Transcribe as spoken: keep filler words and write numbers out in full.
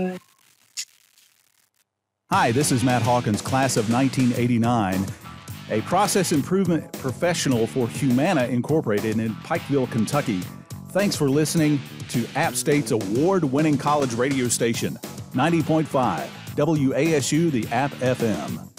Hi, this is Matt Hawkins, class of nineteen eighty-nine, a process improvement professional for Humana Incorporated in Pikeville, Kentucky. Thanks for listening to App State's award-winning college radio station, ninety point five W A S U, the App F M.